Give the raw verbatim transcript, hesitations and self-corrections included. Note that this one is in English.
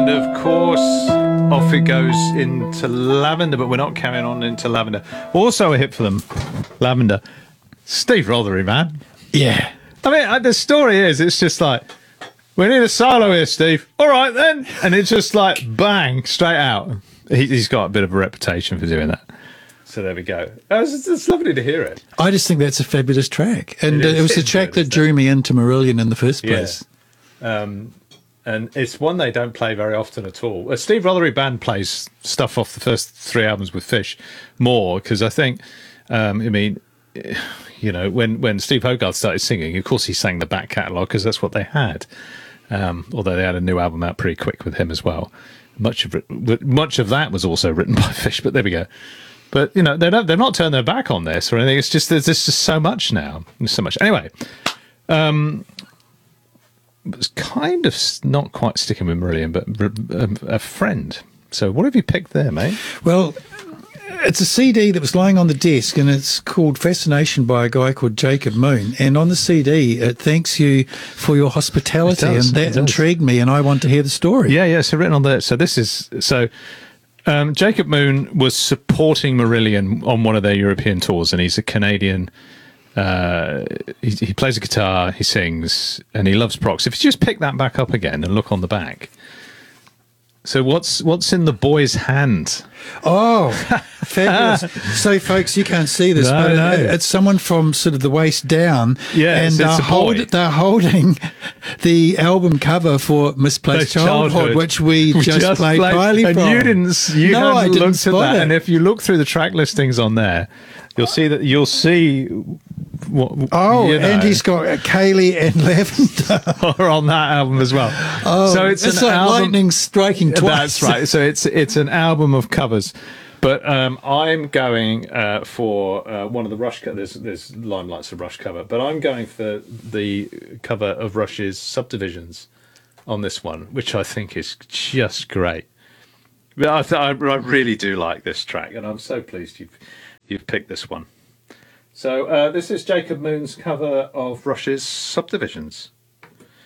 And of course, off it goes into Lavender, but we're not carrying on into Lavender. Also a hit for them, Lavender. Steve Rothery, man. Yeah. I mean, the story is, it's just like, we need a solo here, Steve. All right, then. And it's just like, bang, straight out. He, he's got a bit of a reputation for doing that. So there we go. Oh, it's, it's lovely to hear it. I just think that's a fabulous track. And it, uh, it was the track that drew me into Marillion in the first place. Yeah. Um, and it's one they don't play very often at all. Uh, Steve Rothery Band plays stuff off the first three albums with Fish more, because I think, um, I mean, you know, when, when Steve Hogarth started singing, of course he sang the back catalogue because that's what they had. Um, although they had a new album out pretty quick with him as well. Much of it, much of that was also written by Fish, but there we go. But, you know, they're not, they're not turning their back on this or anything. It's just, there's just so much now. There's so much. Anyway, um, it's kind of not quite sticking with Marillion, but a, a friend. So what have you picked there, mate? Well, it's a C D that was lying on the desk, and it's called Fascination by a guy called Jacob Moon. And on the C D, it thanks you for your hospitality, does, and that intrigued me, and I want to hear the story. Yeah, yeah. So written on there. So this is so. Um, Jacob Moon was supporting Marillion on one of their European tours, and he's a Canadian. Uh, he, he plays a guitar, he sings, and he loves procs. If you just pick that back up again and look on the back. So what's what's in the boy's hand? Oh, fabulous. So, folks, you can't see this, No, but no. it, it's someone from sort of the waist down. Yeah, and it's, it's they're, a hold, boy. they're holding the album cover for Misplaced Childhood, Childhood, which we, we just, played Kylie and from. you didn't, you no, hadn't I didn't looked at spot that. it. And if you look through the track listings on there, you'll see that you'll see what. Oh, you know, and he's got Kaylee and Lavender. are on that album as well. Oh, so it's, it's an like album, lightning striking twice. That's right. So it's it's an album of covers. But um, I'm going uh, for uh, one of the Rush covers. There's, there's Limelight's a Rush cover, but I'm going for the cover of Rush's Subdivisions on this one, which I think is just great. But I, th- I I really do like this track, and I'm so pleased you've you've picked this one. So uh, this is Jacob Moon's cover of Rush's Subdivisions.